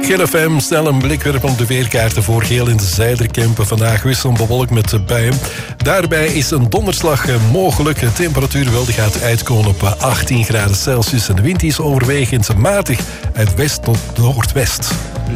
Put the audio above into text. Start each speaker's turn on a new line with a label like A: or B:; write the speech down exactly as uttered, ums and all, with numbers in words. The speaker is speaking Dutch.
A: Geel F M, snel een blik werpen op de weerkaarten voor Geel in de Zijderkempen. Vandaag wisselend bewolkt met buien. Daarbij is een donderslag mogelijk. De temperatuur wel, die gaat uitkomen op achttien graden Celsius. En de wind is overwegend matig uit west tot noordwest.